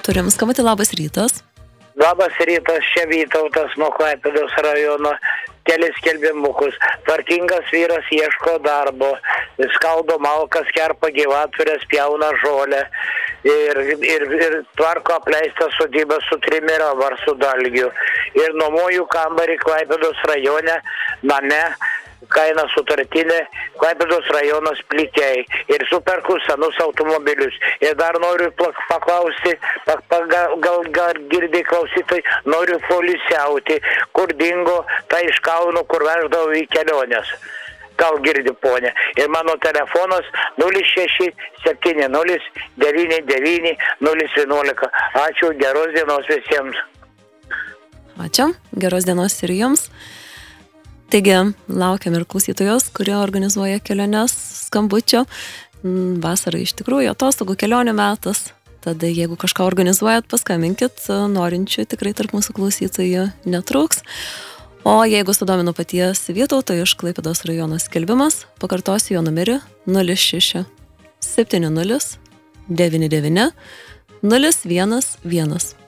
Turim skambutį, labas rytas. Labas rytas, čia Vytautas nuo Klaipėdos rajono. Kelis skelbimukus. Tvarkingas vyras ieško darbo, skaldo malkas, kerpa gyvatvorės, pjauna žolę ir tvarko apleistą sodybą su trimera var su dalgiu. Ir nuomoju kambarį Klaipėdos rajone, name, kaina sutartinė, Klaipėdos rajonas Plikiai. Ir superku senus automobilius. Ir dar noriu paklausti, gal girdi klausytojai, noriu polisiauti, kur dingo ta iš Kauno, kur veždavau į keliones. Gal girdi, ponė. Ir mano telefonas 0670 99 011. Ačiū, geros dienos visiems. Ačiū, geros dienos ir jums. Taigi, laukiam ir klausytojos, kurie organizuoja keliones skambučio. Vasara iš tikrųjų atostogų kelionių metas. Tada jeigu kažką organizuojat, paskambinkit, norinčių tikrai tarp mūsų klausytojų netrūks. O jeigu sudomino paties Vytauto iš Klaipėdos rajono skelbimas, pakartosiu jo numerį 06 70 99 011.